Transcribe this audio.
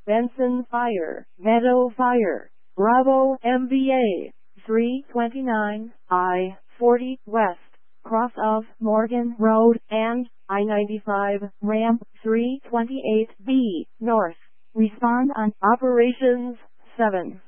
Benson Fire, Meadow Fire, Bravo MVA, 329, I-40 West, cross of Morgan Road, and I-95, ramp 328B, north. Respond on Operations 7.